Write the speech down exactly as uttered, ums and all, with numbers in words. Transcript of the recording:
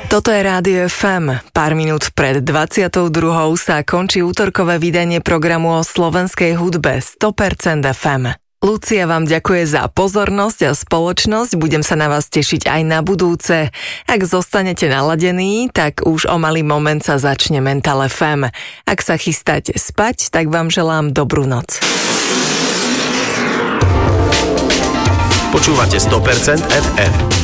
Toto je Rádio ef em. Pár minút pred dvadsiatou druhou sa končí útorkové vydanie programu o slovenskej hudbe sto percent ef em. Lucia vám ďakuje za pozornosť a spoločnosť, budem sa na vás tešiť aj na budúce. Ak zostanete naladení, tak už o malý moment sa začne Mental ef em. Ak sa chystáte spať, tak vám želám dobrú noc. Počúvate sto percent ef em.